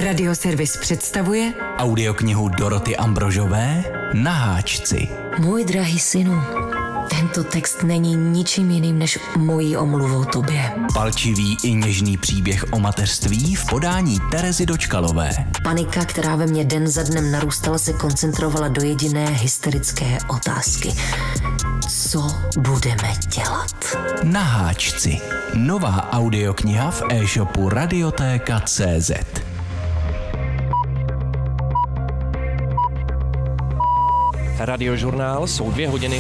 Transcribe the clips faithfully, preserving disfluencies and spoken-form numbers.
Radioservis představuje audioknihu Doroty Ambrožové Na háčci. Můj drahý synu, tento text není ničím jiným než mojí omluvou tobě. Palčivý i něžný příběh o mateřství v podání Terezy Dočkalové. Panika, která ve mně den za dnem narůstala, se koncentrovala do jediné hysterické otázky. Co budeme dělat? Na háčci. Nová audiokniha v e-shopu radiotéka tečka cé zet. Radiožurnál jsou dvě hodiny.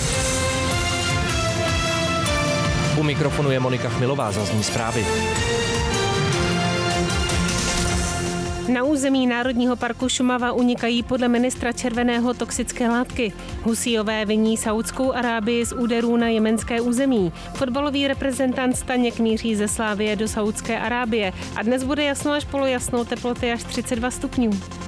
U mikrofonu je Monika Chmilová, zazní zprávy. Na území Národního parku Šumava unikají podle ministra Červeného toxické látky. Husíové viní Saúdskou Arábii z úderů na jemenské území. Fotbalový reprezentant Staněk míří ze Slávie do Saúdské Arábie a dnes bude jasno až polojasno, teploty až třicet dva stupňů.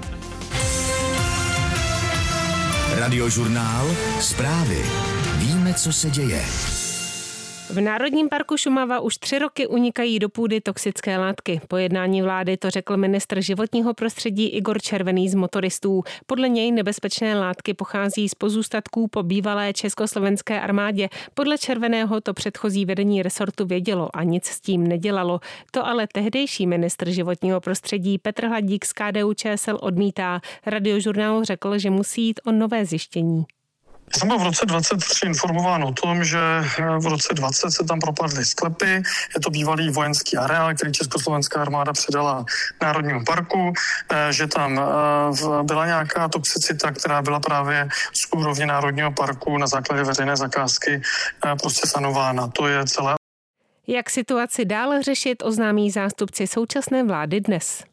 Radiožurnál Zprávy. Víme, co se děje. V Národním parku Šumava už tři roky unikají do půdy toxické látky. Po jednání vlády to řekl ministr životního prostředí Igor Červený z motoristů. Podle něj nebezpečné látky pochází z pozůstatků po bývalé československé armádě. Podle Červeného to předchozí vedení resortu vědělo a nic s tím nedělalo. To ale tehdejší ministr životního prostředí Petr Hladík z K D U Č S L odmítá. Radiožurnálu řekl, že musí jít o nové zjištění. Jsem byl v roce dvacet tři informován o tom, že v roce dvacet se tam propadly sklepy. Je to bývalý vojenský areál, který československá armáda předala Národnímu parku, že tam byla nějaká toxicita, která byla právě z úrovně Národního parku na základě veřejné zakázky prostě sanována. To je celé. Jak situaci dál řešit, oznámí zástupci současné vlády dnes.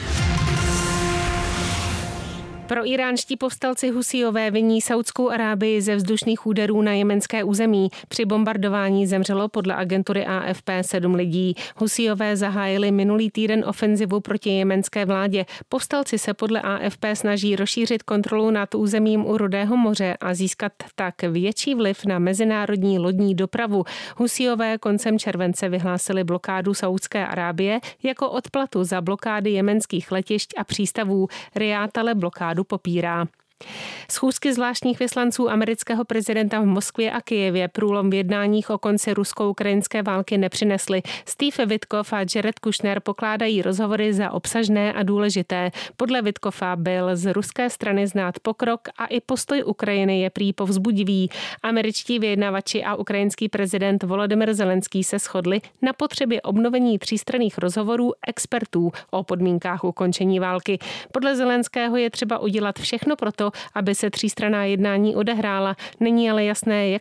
Proíránští povstalci Husíové viní Saúdskou Arábii ze vzdušných úderů na jemenské území. Při bombardování zemřelo podle agentury A F P sedm lidí. Husíové zahájili minulý týden ofenzivu proti jemenské vládě. Povstalci se podle A F P snaží rozšířit kontrolu nad územím u Rudého moře a získat tak větší vliv na mezinárodní lodní dopravu. Husíové koncem července vyhlásili blokádu Saúdské Arábie jako odplatu za blokády jemenských letišť a přístavů. Rijád ale blokádu popírá. Schůzky zvláštních vyslanců amerického prezidenta v Moskvě a Kyjevě průlom v jednáních o konci rusko-ukrajinské války nepřinesly. Steve Witkoff a Jared Kushner pokládají rozhovory za obsažné a důležité. Podle Witkoffa byl z ruské strany znát pokrok a i postoj Ukrajiny je prý povzbudivý. Američtí vyjednavači a ukrajinský prezident Volodymyr Zelenský se shodli na potřebě obnovení třístranných rozhovorů expertů o podmínkách ukončení války. Podle Zelenského je třeba udělat všechno proto, aby se třístranná jednání odehrála. Není ale jasné, jak